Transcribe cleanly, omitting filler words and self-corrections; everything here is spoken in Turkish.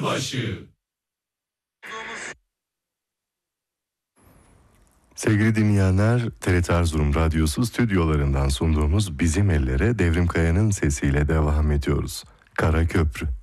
başı. Sevgili dinleyenler, TRT Erzurum Radyosu stüdyolarından sunduğumuz Bizim Ellere Devrim Kaya'nın sesiyle devam ediyoruz. Kara Köprü.